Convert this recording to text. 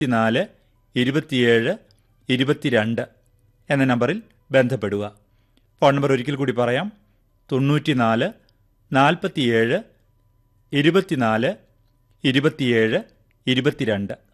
4 27 22 എന്ന നമ്പറിൽ ബന്ധപ്പെടുക. ഫോൺ നമ്പർ ഒരിക്കൽ കൂടി പറയാം: 94 47 24 27 22.